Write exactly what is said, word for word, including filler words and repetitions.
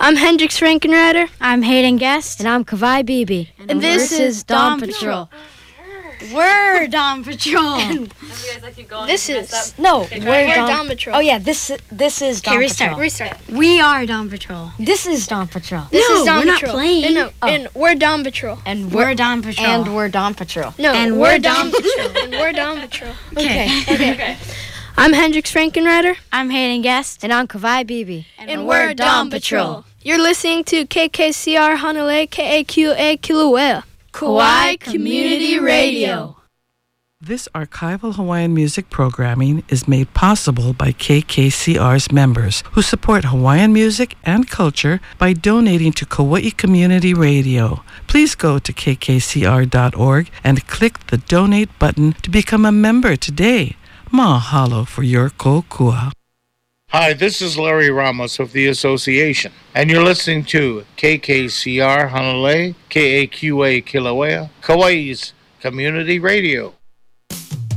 I'm Hendrix Frankenreiter. I'm Hayden Guest. And I'm Kavai Beebe. And, and this, this is Dawn Patrol. Patrol. We're Dawn Patrol. This is no, okay, we're, we're Dawn, Dawn Patrol. Oh yeah, this this is Dawn okay, restart, Patrol. Restart. We are Dawn Patrol. This is Dawn Patrol. This no, is Dawn we're Patrol. not playing. No, no, oh. and we're Dawn Patrol. And we're, we're Dawn Patrol. And we're Dawn Patrol. No, and we're we're Dawn Dawn Patrol. And we're Dawn Patrol. Okay. Okay. okay. okay. I'm Hendrix Frankenreiter. I'm Hayden Guest. And I'm Kavai Beebe. And, and we're, we're Dawn Patrol. Patrol. You're listening to K K C R Hanalei K A Q A Kilauea. Kauai Community Radio. This archival Hawaiian music programming is made possible by K K C R's members who support Hawaiian music and culture by donating to Kauai Community Radio. Please go to k k c r dot org and click the donate button to become a member today. Mahalo for your kokua. Hi, this is Larry Ramos of the Association, and you're listening to K K C R Hanalei K A Q A Kilauea, Kauai's Community Radio.